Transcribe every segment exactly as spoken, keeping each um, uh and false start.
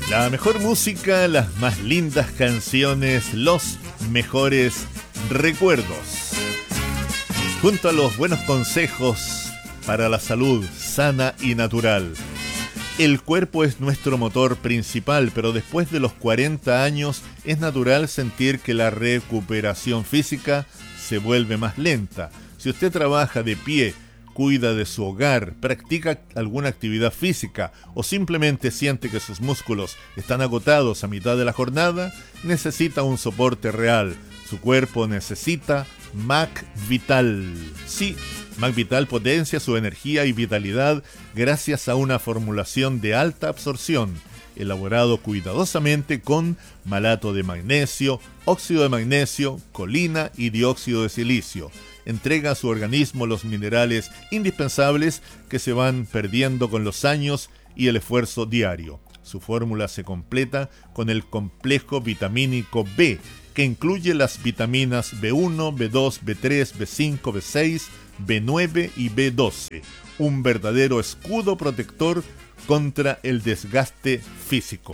La mejor música, las más lindas canciones, los mejores recuerdos. Junto a los buenos consejos para la salud sana y natural. El cuerpo es nuestro motor principal, pero después de los cuarenta años es natural sentir que la recuperación física se vuelve más lenta. Si usted trabaja de pie, cuida de su hogar, practica alguna actividad física o simplemente siente que sus músculos están agotados a mitad de la jornada, necesita un soporte real. Su cuerpo necesita McVital. Sí, McVital potencia su energía y vitalidad gracias a una formulación de alta absorción, elaborado cuidadosamente con malato de magnesio, óxido de magnesio, colina y dióxido de silicio. Entrega a su organismo los minerales indispensables que se van perdiendo con los años y el esfuerzo diario. Su fórmula se completa con el complejo vitamínico B, que incluye las vitaminas B uno, B dos, B tres, B cinco, B seis, B nueve y B doce. Un verdadero escudo protector contra el desgaste físico.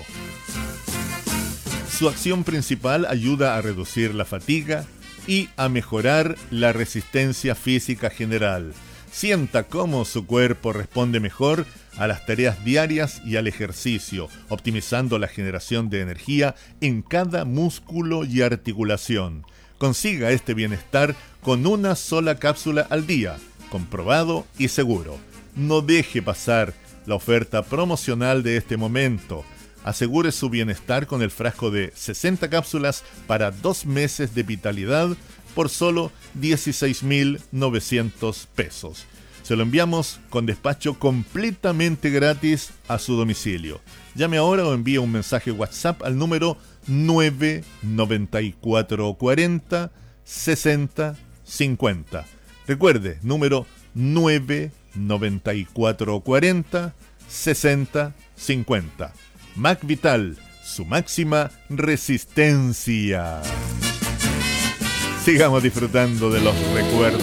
Su acción principal ayuda a reducir la fatiga y a mejorar la resistencia física general. Sienta cómo su cuerpo responde mejor a las tareas diarias y al ejercicio, optimizando la generación de energía en cada músculo y articulación. Consiga este bienestar con una sola cápsula al día, comprobado y seguro. No deje pasar la oferta promocional de este momento. Asegure su bienestar con el frasco de sesenta cápsulas para dos meses de vitalidad por solo dieciséis mil novecientos pesos. Se lo enviamos con despacho completamente gratis a su domicilio. Llame ahora o envíe un mensaje WhatsApp al número nueve nueve cuatro cuatro cero sesenta cincuenta. Recuerde, número nueve nueve cuatro cuatro cero sesenta cincuenta. McVital, su máxima resistencia. Sigamos disfrutando de los recuerdos.